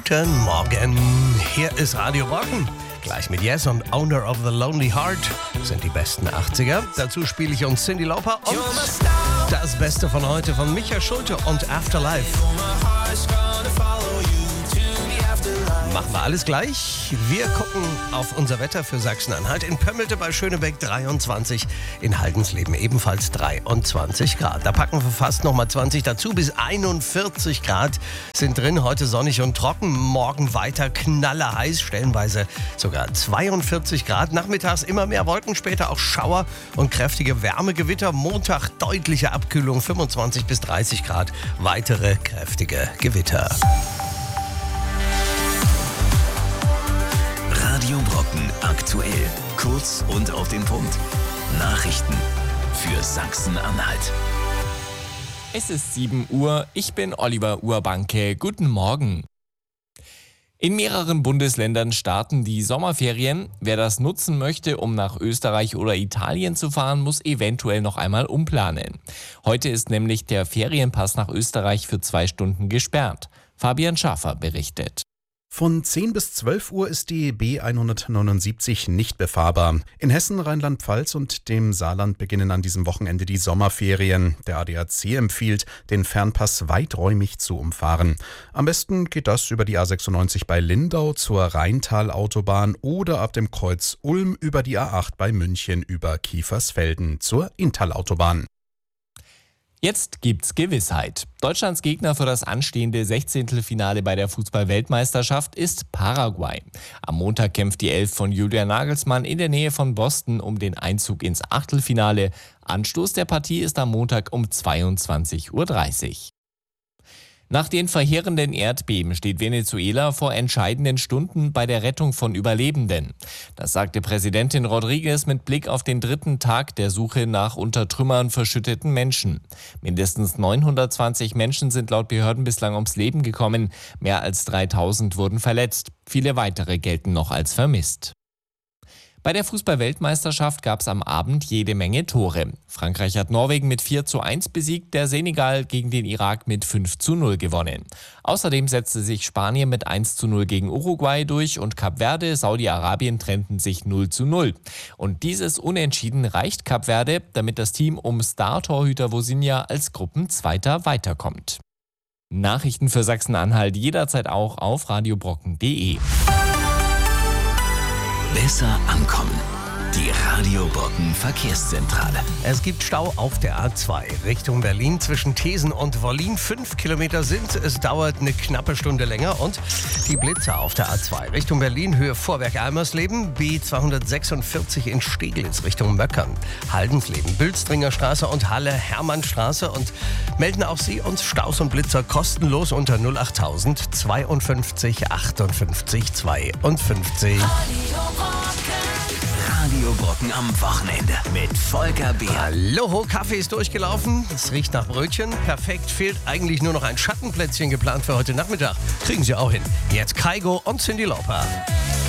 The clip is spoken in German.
Guten Morgen, hier ist Radio Brocken. Gleich mit Yes und Owner of the Lonely Heart sind die besten 80er. Dazu spiele ich uns Cyndi Lauper und das Beste von heute von Micha Schulte und Afterlife. Machen wir alles gleich. Wir gucken auf unser Wetter für Sachsen-Anhalt. In Pömmelte bei Schönebeck 23, in Haldensleben ebenfalls 23 Grad. Da packen wir fast nochmal 20 dazu, bis 41 Grad sind drin. Heute sonnig und trocken, morgen weiter knallerheiß, stellenweise sogar 42 Grad. Nachmittags immer mehr Wolken, später auch Schauer und kräftige Wärmegewitter. Montag deutliche Abkühlung, 25 bis 30 Grad, weitere kräftige Gewitter. Radio Brocken aktuell. Kurz und auf den Punkt. Nachrichten für Sachsen-Anhalt. Es ist 7 Uhr. Ich bin Oliver Urbanke. Guten Morgen. In mehreren Bundesländern starten die Sommerferien. Wer das nutzen möchte, um nach Österreich oder Italien zu fahren, muss eventuell noch einmal umplanen. Heute ist nämlich der Ferienpass nach Österreich für 2 Stunden gesperrt. Fabian Schaffer berichtet. Von 10 bis 12 Uhr ist die B179 nicht befahrbar. In Hessen, Rheinland-Pfalz und dem Saarland beginnen an diesem Wochenende die Sommerferien. Der ADAC empfiehlt, den Fernpass weiträumig zu umfahren. Am besten geht das über die A96 bei Lindau zur Rheintalautobahn oder ab dem Kreuz Ulm über die A8 bei München über Kiefersfelden zur Inntalautobahn. Jetzt gibt's Gewissheit. Deutschlands Gegner für das anstehende 16. Finale bei der Fußball-Weltmeisterschaft ist Paraguay. Am Montag kämpft die Elf von Julian Nagelsmann in der Nähe von Boston um den Einzug ins Achtelfinale. Anstoß der Partie ist am Montag um 22:30 Uhr. Nach den verheerenden Erdbeben steht Venezuela vor entscheidenden Stunden bei der Rettung von Überlebenden. Das sagte Präsidentin Rodriguez mit Blick auf den 3. Tag der Suche nach unter Trümmern verschütteten Menschen. Mindestens 920 Menschen sind laut Behörden bislang ums Leben gekommen. Mehr als 3000 wurden verletzt. Viele weitere gelten noch als vermisst. Bei der Fußball-Weltmeisterschaft gab es am Abend jede Menge Tore. Frankreich hat Norwegen mit 4:1 besiegt, der Senegal gegen den Irak mit 5:0 gewonnen. Außerdem setzte sich Spanien mit 1:0 gegen Uruguay durch und Kap Verde, Saudi-Arabien trennten sich 0:0. Und dieses Unentschieden reicht Kap Verde, damit das Team um Star-Torhüter Vosinha als Gruppenzweiter weiterkommt. Nachrichten für Sachsen-Anhalt jederzeit auch auf radiobrocken.de. Besser ankommen. Die Radio Brocken Verkehrszentrale. Es gibt Stau auf der A2 Richtung Berlin zwischen Thesen und Wollin. 5 Kilometer sind. Es dauert eine knappe Stunde länger. Und die Blitzer auf der A2 Richtung Berlin, Höhe Vorwerk Almersleben. B246 in Steglitz Richtung Möckern. Haldensleben, Bülstringer Straße und Halle Hermannstraße. Und melden auch Sie uns Staus und Blitzer kostenlos unter 08000 52 58 52. Radio Brocken am Wochenende mit Volker Beer. Hallo, Kaffee ist durchgelaufen. Es riecht nach Brötchen. Perfekt, fehlt eigentlich nur noch ein Schattenplätzchen geplant für heute Nachmittag. Kriegen Sie auch hin. Jetzt Kygo und Cyndi Lauper.